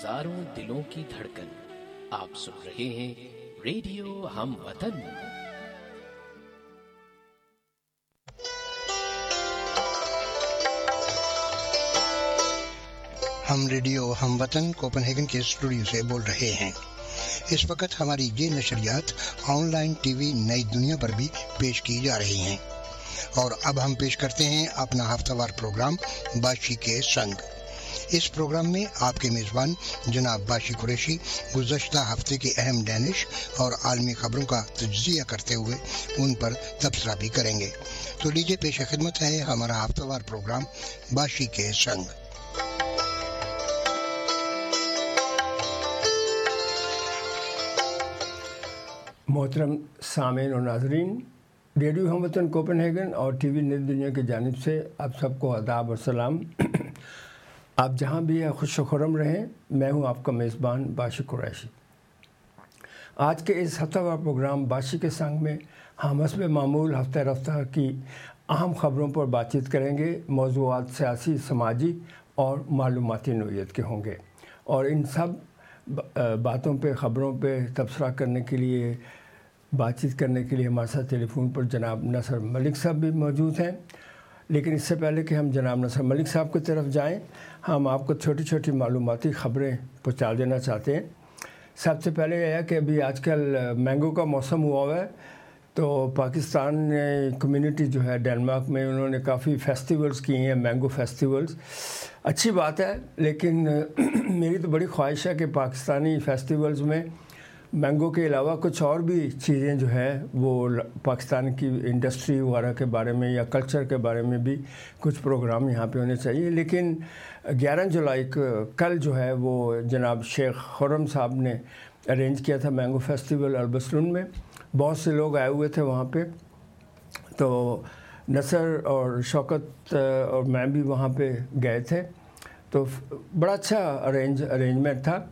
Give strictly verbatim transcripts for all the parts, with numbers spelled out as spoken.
ہزاروں دلوں کی دھڑکن آپ سن رہے ہیں ریڈیو ہم وطن۔ ہم ریڈیو ہم وطن کوپن ہیگن کے اسٹوڈیو سے بول رہے ہیں۔ اس وقت ہماری یہ نشریات آن لائن ٹی وی نئی دنیا پر بھی پیش کی جا رہی ہیں، اور اب ہم پیش کرتے ہیں اپنا ہفتہ وار پروگرام باشی کے سنگ۔ اس پروگرام میں آپ کے میزبان جناب باشی قریشی گزشتہ ہفتے کی اہم ڈینش اور عالمی خبروں کا تجزیہ کرتے ہوئے ان پر تبصرہ بھی کریں گے۔ تو لیجیے پیش خدمت ہے ہمارا ہفتہ وار پروگرام باشی کے سنگ۔ محترم سامعین اور ناظرین، ریڈیو ہم وطن کوپن ہیگن اور ٹی وی نئی دنیا کی جانب سے آپ سب کو آداب اور سلام۔ آپ جہاں بھی ہیں خوش و خرم رہیں۔ میں ہوں آپ کا میزبان باشی قریشی۔ آج کے اس ہفتہ وار پروگرام باشی کے سنگ میں ہم حسب معمول ہفتہ رفتہ کی اہم خبروں پر بات چیت کریں گے۔ موضوعات سیاسی، سماجی اور معلوماتی نوعیت کے ہوں گے، اور ان سب باتوں پہ، خبروں پہ تبصرہ کرنے کے لیے، بات چیت کرنے کے لیے ہمارے ساتھ ٹیلی فون پر جناب نصر ملک صاحب بھی موجود ہیں۔ لیکن اس سے پہلے کہ ہم جناب نصر ملک صاحب کی طرف جائیں، ہم آپ کو چھوٹی چھوٹی معلوماتی خبریں پہنچا دینا چاہتے ہیں۔ سب سے پہلے یہ ہے کہ ابھی آج کل مینگو کا موسم ہوا ہوا ہے، تو پاکستان کمیونٹی جو ہے ڈنمارک میں، انہوں نے کافی فیسٹیولز کیے ہیں، مینگو فیسٹیولز۔ اچھی بات ہے، لیکن میری تو بڑی خواہش ہے کہ پاکستانی فیسٹیولز میں مینگو کے علاوہ کچھ اور بھی چیزیں جو ہے وہ پاکستان کی انڈسٹری وغیرہ کے بارے میں یا کلچر کے بارے میں بھی کچھ پروگرام یہاں پہ ہونے چاہیے۔ لیکن گیارہ جولائی کو کل جو ہے وہ جناب شیخ خرم صاحب نے ارینج کیا تھا مینگو فیسٹیول البسلون میں۔ بہت سے لوگ آئے ہوئے تھے وہاں پہ، تو نصر اور شوکت اور میں بھی وہاں پہ گئے تھے، تو بڑا اچھا ارینج ارینجمنٹ تھا۔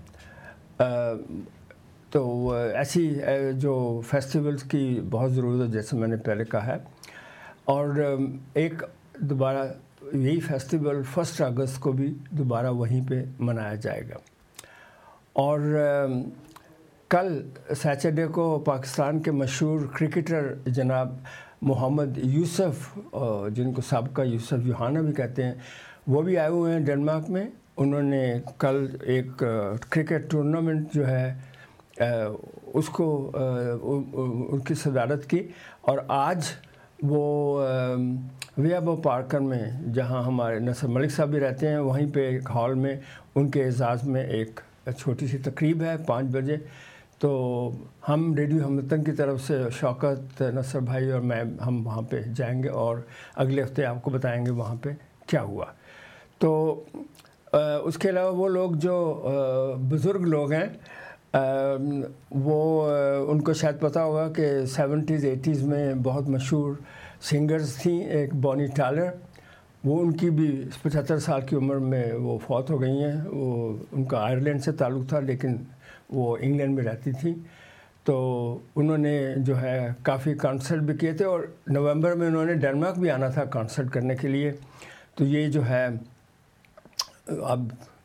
تو ایسی جو فیسٹیولز کی بہت ضرورت ہے، جیسے میں نے پہلے کہا ہے۔ اور ایک دوبارہ یہی فیسٹیول فسٹ اگست کو بھی دوبارہ وہیں پہ منایا جائے گا۔ اور کل سیٹرڈے کو پاکستان کے مشہور کرکٹر جناب محمد یوسف، جن کو سابقہ یوسف یوحنا بھی کہتے ہیں، وہ بھی آئے ہوئے ہیں ڈنمارک میں۔ انہوں نے کل ایک کرکٹ ٹورنامنٹ جو ہے اس کو ان کی صدارت کی، اور آج وہ ویابو پارکر میں، جہاں ہمارے نصر ملک صاحب بھی رہتے ہیں، وہیں پہ ایک ہال میں ان کے اعزاز میں ایک چھوٹی سی تقریب ہے پانچ بجے۔ تو ہم ریڈیو ہم وطن کی طرف سے شوکت، نصر بھائی اور میں، ہم وہاں پہ جائیں گے اور اگلے ہفتے آپ کو بتائیں گے وہاں پہ کیا ہوا۔ تو اس کے علاوہ وہ لوگ جو بزرگ لوگ ہیں، وہ ان کو شاید پتہ ہوگا کہ سیونٹیز ایٹیز میں بہت مشہور سنگرز تھیں، ایک بونی ٹائلر، وہ ان کی بھی پچہتر سال کی عمر میں وہ فوت ہو گئی ہیں۔ وہ ان کا آئرلینڈ سے تعلق تھا، لیکن وہ انگلینڈ میں رہتی تھیں۔ تو انہوں نے جو ہے کافی کانسرٹ بھی کیے تھے، اور نومبر میں انہوں نے ڈنمارک بھی آنا تھا کانسرٹ کرنے کے لیے۔ تو یہ جو ہے اب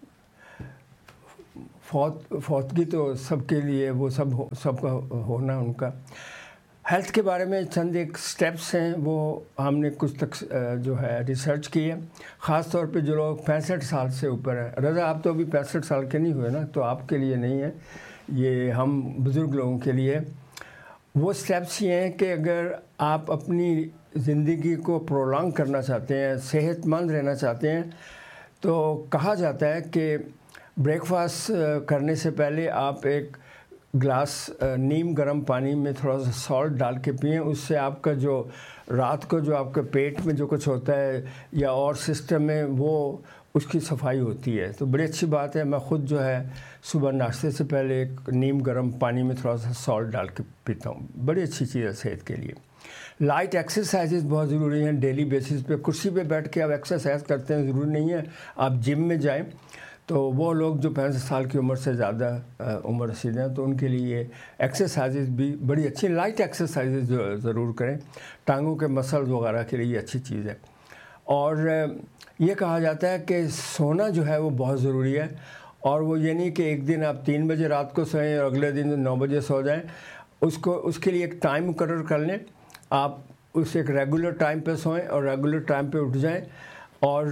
فوت فوتگی تو سب کے لیے، وہ سب سب کا ہونا ان کا۔ ہیلتھ کے بارے میں چند ایک سٹیپس ہیں، وہ ہم نے کچھ تک جو ہے ریسرچ کی ہے، خاص طور پہ جو لوگ پینسٹھ سال سے اوپر ہیں۔ رضا، آپ تو ابھی پینسٹھ سال کے نہیں ہوئے نا، تو آپ کے لیے نہیں ہے یہ، ہم بزرگ لوگوں کے لیے۔ وہ سٹیپس یہ ہیں کہ اگر آپ اپنی زندگی کو پرولونگ کرنا چاہتے ہیں، صحت مند رہنا چاہتے ہیں، تو کہا جاتا ہے کہ بریک فاسٹ کرنے سے پہلے آپ ایک گلاس نیم گرم پانی میں تھوڑا سا سالٹ ڈال کے پئیں۔ اس سے آپ کا جو رات کو جو آپ کے پیٹ میں جو کچھ ہوتا ہے یا اور سسٹم میں، وہ اس کی صفائی ہوتی ہے۔ تو بڑی اچھی بات ہے۔ میں خود جو ہے صبح ناشتے سے پہلے ایک نیم گرم پانی میں تھوڑا سا سالٹ ڈال کے پیتا ہوں، بڑی اچھی چیز ہے صحت کے لیے۔ لائٹ ایکسرسائزز بہت ضروری ہیں ڈیلی بیسس پہ۔ کرسی پہ بیٹھ کے آپ ایکسرسائز کرتے ہیں، ضروری نہیں ہے آپ جم میں جائیں۔ تو وہ لوگ جو پینسٹھ سال کی عمر سے زیادہ عمر رسیدہ ہیں، تو ان کے لیے ایکسرسائزز بھی بڑی اچھی، لائٹ ایکسرسائزز ضرور کریں، ٹانگوں کے مسلز وغیرہ کے لیے اچھی چیز ہے۔ اور یہ کہا جاتا ہے کہ سونا جو ہے وہ بہت ضروری ہے، اور وہ یہ نہیں کہ ایک دن آپ تین بجے رات کو سوئیں اور اگلے دن نو بجے سو جائیں. اس کو اس کے لیے ایک ٹائم مقرر کر لیں. آپ اس ایک ریگولر ٹائم پہ سوئیں اور ریگولر ٹائم پہ اٹھ جائیں. اور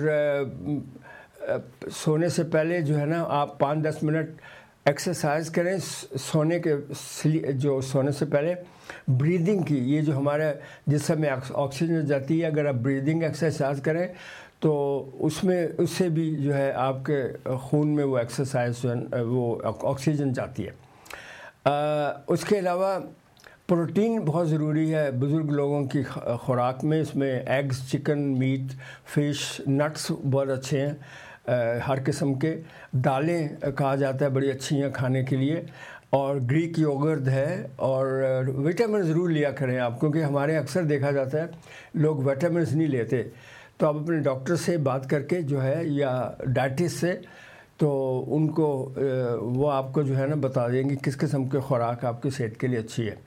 سونے سے پہلے جو ہے نا آپ پانچ دس منٹ ایکسرسائز کریں. سونے کے جو سونے سے پہلے بریدنگ کی, یہ جو ہمارے جسم میں آکسیجن جاتی ہے, اگر آپ بریدنگ ایکسرسائز کریں تو اس میں اس سے بھی جو ہے آپ کے خون میں وہ ایکسرسائز جو ہے وہ آکسیجن جاتی ہے. اس کے علاوہ پروٹین بہت ضروری ہے بزرگ لوگوں کی خوراک میں. اس میں eggs, chicken, meat, fish, nuts بہت اچھے ہیں ہر قسم کے. دالیں کہا جاتا ہے بڑی اچھی ہیں کھانے کے لیے. اور گریک یوگرٹ ہے. اور وٹامن ضرور لیا کریں آپ, کیونکہ ہمارے اکثر دیکھا جاتا ہے لوگ وٹامنس نہیں لیتے. تو آپ اپنے ڈاکٹر سے بات کر کے جو ہے یا ڈائٹسٹ سے, تو ان کو وہ آپ کو جو ہے نا بتا دیں گے کس قسم کے خوراک آپ کی صحت کے لیے اچھی ہے.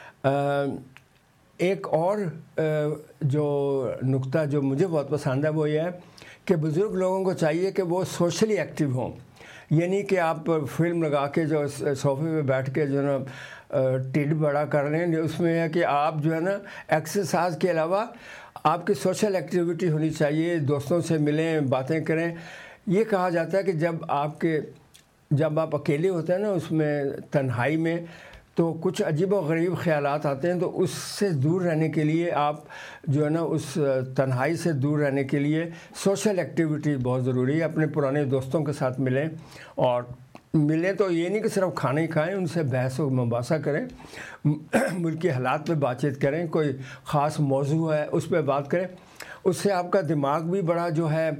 ایک اور جو نقطہ جو مجھے بہت پسند ہے وہ یہ ہے کہ بزرگ لوگوں کو چاہیے کہ وہ سوشلی ایکٹیو ہوں. یعنی کہ آپ فلم لگا کے جو صوفے پہ بیٹھ کے جو ہے نا ٹیڈ بڑا کر لیں. اس میں ہے کہ آپ جو ہے نا ایکسرسائز کے علاوہ آپ کی سوشل ایکٹیویٹی ہونی چاہیے. دوستوں سے ملیں, باتیں کریں. یہ کہا جاتا ہے کہ جب آپ کے جب آپ اکیلے ہوتے ہیں نا اس میں تنہائی میں, تو کچھ عجیب و غریب خیالات آتے ہیں. تو اس سے دور رہنے کے لیے آپ جو ہے نا اس تنہائی سے دور رہنے کے لیے سوشل ایکٹیویٹی بہت ضروری ہے. اپنے پرانے دوستوں کے ساتھ ملیں, اور ملیں تو یہ نہیں کہ صرف کھانا ہی کھائیں, ان سے بحث و مباحثہ کریں, ملکی حالات پہ بات چیت کریں. کوئی خاص موضوع ہے اس پہ بات کریں. اس سے آپ کا دماغ بھی بڑا جو ہے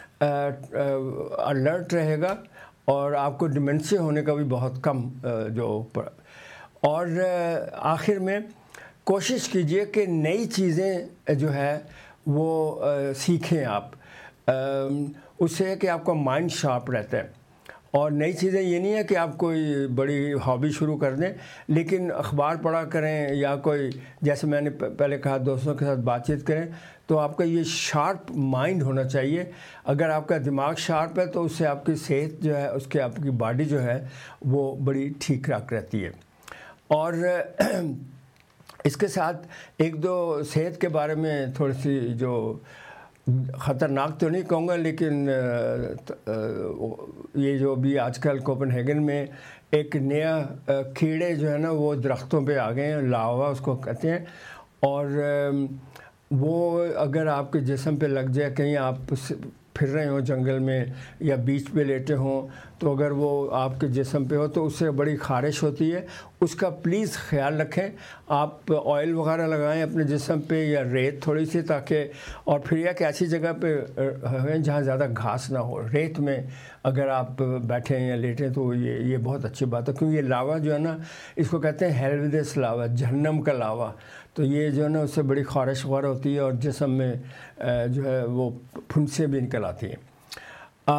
الرٹ رہے گا, اور آپ کو ڈیمنشیا ہونے کا بھی بہت کم جو. اور آخر میں کوشش کیجئے کہ نئی چیزیں جو ہے وہ سیکھیں آپ. اس سے کہ آپ کا مائنڈ شارپ رہتا ہے. اور نئی چیزیں یہ نہیں ہے کہ آپ کوئی بڑی ہابی شروع کر دیں, لیکن اخبار پڑھا کریں یا کوئی جیسے میں نے پہلے کہا دوستوں کے ساتھ بات چیت کریں. تو آپ کا یہ شارپ مائنڈ ہونا چاہیے. اگر آپ کا دماغ شارپ ہے تو اس سے آپ کی صحت جو ہے, اس کے آپ کی باڈی جو ہے وہ بڑی ٹھیک ٹھاک رہتی ہے. اور اس کے ساتھ ایک دو صحت کے بارے میں تھوڑی سی جو خطرناک تو نہیں کہوں گا, لیکن یہ جو بھی آج کل کوپن ہیگن میں ایک نیا کیڑے جو ہے نا وہ درختوں پہ آ گئے ہیں, لاوا اس کو کہتے ہیں. اور وہ اگر آپ کے جسم پہ لگ جائے, کہیں آپ پھر رہے ہوں جنگل میں یا بیچ پہ لیٹے ہوں, تو اگر وہ آپ کے جسم پہ ہو تو اس سے بڑی خارش ہوتی ہے. اس کا پلیز خیال رکھیں. آپ آئل وغیرہ لگائیں اپنے جسم پہ یا ریت تھوڑی سی, تاکہ اور پھر یہ کہ ایسی جگہ پہ ہیں جہاں زیادہ گھاس نہ ہو. ریت میں اگر آپ بیٹھیں یا لیٹیں تو یہ یہ بہت اچھی بات ہے, کیونکہ یہ لاوا جو ہے نا اس کو کہتے ہیں ہیلویدس لاوا, جہنم کا لاوا. تو یہ جو ہے نا اس سے بڑی خارش وغیرہ ہوتی ہے اور جسم میں جو ہے وہ پھنسیاں بھی نکل آتی ہیں.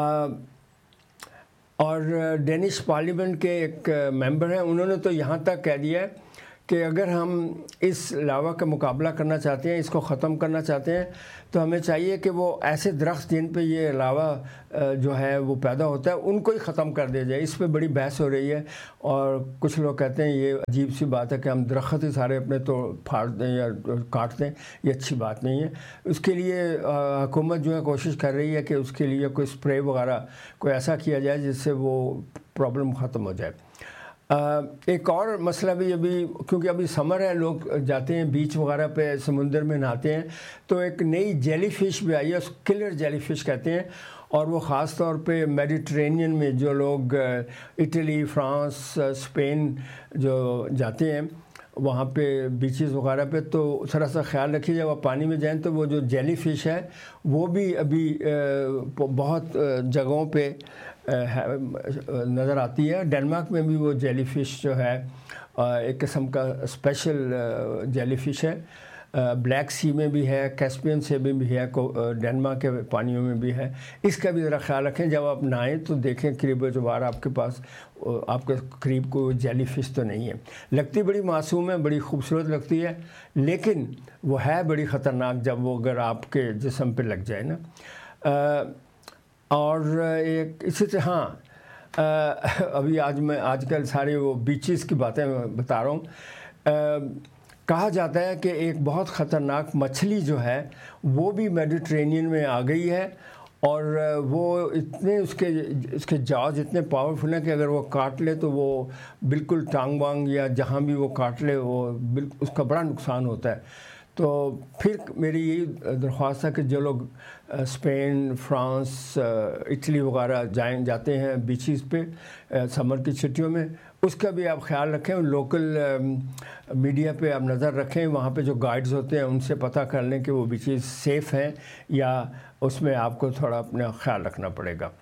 اور ڈینش پارلیمنٹ کے ایک ممبر ہیں, انہوں نے تو یہاں تک کہہ دیا ہے کہ اگر ہم اس لاوا کا مقابلہ کرنا چاہتے ہیں, اس کو ختم کرنا چاہتے ہیں, تو ہمیں چاہیے کہ وہ ایسے درخت جن پہ یہ لاوا جو ہے وہ پیدا ہوتا ہے ان کو ہی ختم کر دیا جائے. اس پہ بڑی بحث ہو رہی ہے, اور کچھ لوگ کہتے ہیں یہ عجیب سی بات ہے کہ ہم درخت ہی سارے اپنے تو پھاڑ دیں یا کاٹ دیں, یہ اچھی بات نہیں ہے. اس کے لیے حکومت جو ہے کوشش کر رہی ہے کہ اس کے لیے کوئی اسپرے وغیرہ کوئی ایسا کیا جائے جس سے وہ پرابلم ختم ہو جائے. ایک اور مسئلہ بھی ابھی, کیونکہ ابھی سمر ہے, لوگ جاتے ہیں بیچ وغیرہ پہ, سمندر میں نہاتے ہیں, تو ایک نئی جیلی فش بھی آئی ہے, اس کلر جیلی فش کہتے ہیں. اور وہ خاص طور پہ میڈیٹرینین میں جو لوگ اٹلی, فرانس, اسپین جو جاتے ہیں وہاں پہ بیچز وغیرہ پہ, تو ذرا سا خیال رکھیے جب آپ پانی میں جائیں تو وہ جو جیلی فش ہے وہ بھی ابھی بہت جگہوں پہ نظر آتی ہے. ڈنمارک میں بھی وہ جیلی فش جو ہے ایک قسم کا اسپیشل جیلی فش ہے. بلیک سی میں بھی ہے, کیسپین سے بھی بھی ہے, ڈنمارک کے پانیوں میں بھی ہے. اس کا بھی ذرا خیال رکھیں جب آپ نہائیں تو دیکھیں قریب و جوار آپ کے پاس آپ کے قریب کوئی جیلی فش تو نہیں ہے. لگتی بڑی معصوم ہے, بڑی خوبصورت لگتی ہے, لیکن وہ ہے بڑی خطرناک جب وہ اگر آپ کے جسم پہ لگ جائے نا. اور ایک اسی طرح ہاں ابھی آج میں آج کل سارے وہ بیچز کی باتیں بتا رہا ہوں. کہا جاتا ہے کہ ایک بہت خطرناک مچھلی جو ہے وہ بھی میڈیٹرینین میں آ گئی ہے, اور وہ اتنے اس کے اس کے جاز اتنے پاورفل ہیں کہ اگر وہ کاٹ لے تو وہ بالکل ٹانگ وانگ یا جہاں بھی وہ کاٹ لے وہ اس کا بڑا نقصان ہوتا ہے. تو پھر میری یہی درخواست ہے کہ جو لوگ اسپین, فرانس, اٹلی وغیرہ جائیں جاتے ہیں بیچز پہ سمر کی چھٹیوں میں, اس کا بھی آپ خیال رکھیں. لوکل میڈیا پہ آپ نظر رکھیں, وہاں پہ جو گائیڈز ہوتے ہیں ان سے پتہ کر لیں کہ وہ بیچز سیف ہیں یا اس میں آپ کو تھوڑا اپنا خیال رکھنا پڑے گا.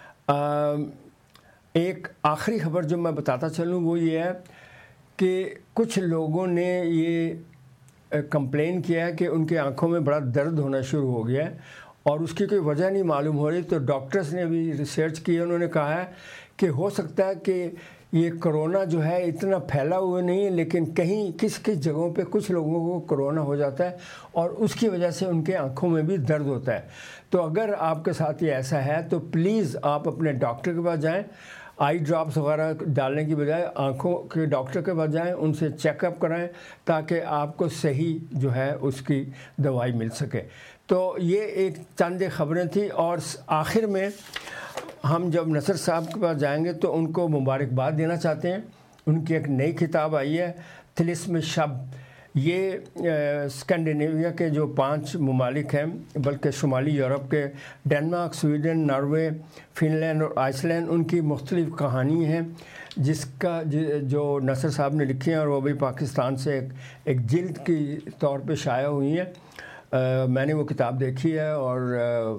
ایک آخری خبر جو میں بتاتا چلوں وہ یہ ہے کہ کچھ لوگوں نے یہ کمپلین کیا ہے کہ ان کے آنکھوں میں بڑا درد ہونا شروع ہو گیا ہے اور اس کی کوئی وجہ نہیں معلوم ہو رہی. تو ڈاکٹرز نے بھی ریسرچ کی ہے, انہوں نے کہا ہے کہ ہو سکتا ہے کہ یہ کرونا جو ہے اتنا پھیلا ہوا نہیں ہے, لیکن کہیں کس کس جگہوں پہ کچھ لوگوں کو کرونا ہو جاتا ہے اور اس کی وجہ سے ان کے آنکھوں میں بھی درد ہوتا ہے. تو اگر آپ کے ساتھ یہ ایسا ہے تو پلیز آپ اپنے ڈاکٹر کے پاس جائیں, آئی ڈراپس وغیرہ ڈالنے کی بجائے آنکھوں کے ڈاکٹر کے پاس جائیں, ان سے چیک اپ کرائیں تاکہ آپ کو صحیح جو ہے اس کی دوائی مل سکے. تو یہ ایک چند خبریں تھیں, اور آخر میں ہم جب نصر صاحب کے پاس جائیں گے تو ان کو مبارکباد دینا چاہتے ہیں. ان کی ایک نئی کتاب آئی ہے طلسم شب. یہ اسکینڈینیویا کے جو پانچ ممالک ہیں, بلکہ شمالی یورپ کے Denmark, Sweden, Norway, fun land اور آئس لینڈ, ان کی مختلف کہانی ہیں جس کا جو نصر صاحب نے لکھی ہیں, اور وہ بھی پاکستان سے ایک ایک جلد کی طور پہ شائع ہوئی ہیں. میں نے وہ کتاب دیکھی ہے, اور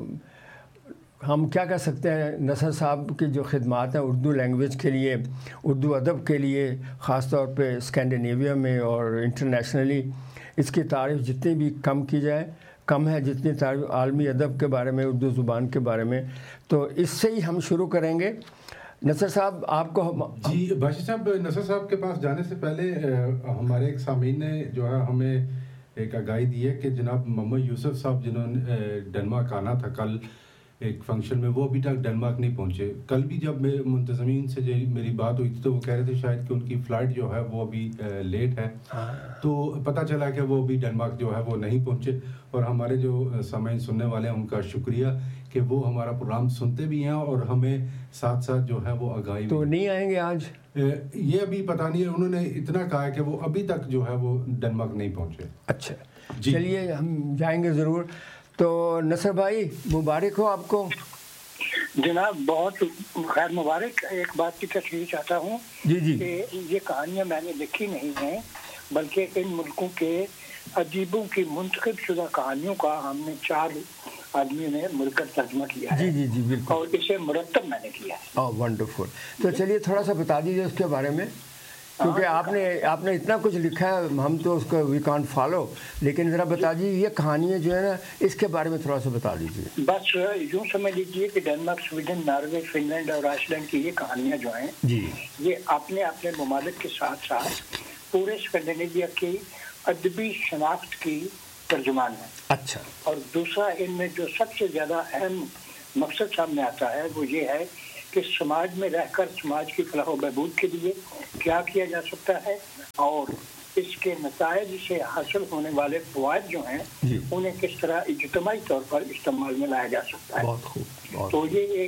ہم کیا کہہ سکتے ہیں, نصر صاحب کی جو خدمات ہیں اردو لینگویج کے لیے, اردو ادب کے لیے, خاص طور پہ اسکینڈینیویا میں اور انٹرنیشنلی, اس کی تعریف جتنی بھی کم کی جائے کم ہے جتنی تعریف عالمی ادب کے بارے میں, اردو زبان کے بارے میں. تو اس سے ہی ہم شروع کریں گے. نصر صاحب آپ کو ہم... جی باشی صاحب, نصر صاحب کے پاس جانے سے پہلے ہمارے ایک سامعین نے جو ہے ہمیں ایک آگاہی دی ہے کہ جناب محمد یوسف صاحب جنہوں نے ڈنمارک آنا تھا کل ایک فنکشن میں, وہ ابھی تک ڈنمارک نہیں پہنچے. کل بھی جب منتظمین سے میری بات ہوئی تھی تو وہ کہہ رہے تھے شاید کہ ان کی فلائٹ جو ہے وہ ابھی لیٹ ہے, تو پتہ چلا کہ وہ ابھی ڈنمارک جو ہے وہ نہیں پہنچے. اور ہمارے جو سامعین سننے والے ہیں ان کا شکریہ کہ وہ ہمارا پروگرام سنتے بھی ہیں اور ہمیں ساتھ ساتھ جو ہے وہ آگاہی. تو نہیں آئیں گے آج؟ یہ ابھی پتہ نہیں ہے, انہوں نے اتنا کہا ہے کہ وہ ابھی تک جو ہے وہ ڈنمارک نہیں پہنچے. اچھا جی, چلیے ہم جائیں گے ضرور. تو نصر بھائی مبارک ہو آپ کو. جناب بہت خیر مبارک. ایک بات کی تشریح چاہتا ہوں جی جی کہ یہ کہانیاں میں نے لکھی نہیں ہیں, بلکہ ان ملکوں کے ادیبوں کی منتخب شدہ کہانیوں کا ہم نے چار آدمیوں نے مل کر ترجمہ کیا ہے. جی جی جی بالکل, اور اسے مرتب میں نے کیا ہے. اوہ ونڈرفل. تو چلیے تھوڑا سا بتا دیجیے اس کے بارے میں, کیونکہ آپ نے آپ نے اتنا کچھ لکھا ہے, ہم تو اس کو وی کانٹ فالو, لیکن ذرا بتا دیجیے یہ کہانیاں جو ہے نا اس کے بارے میں تھوڑا سا بتا دیجیے. بس یوں سمجھ لیجیے کہ Denmark, Sweden, Norway, fun land اور آئس لینڈ کی یہ کہانیاں جو ہیں جی یہ اپنے اپنے ممالک کے ساتھ ساتھ پورے اسکینڈینیویا کی ادبی شناخت کی ترجمان ہیں. اچھا. اور دوسرا ان میں جو سب سے زیادہ اہم مقصد سامنے آتا ہے وہ یہ ہے کہ سماج میں رہ کر سماج کی فلاح و بہبود کے لیے کیا کیا جا سکتا ہے, اور اس کے نتائج سے حاصل ہونے والے فوائد جو ہیں انہیں کس طرح اجتماعی طور پر استعمال میں لایا جا سکتا ہے. بہت خوب. تو یہ ایک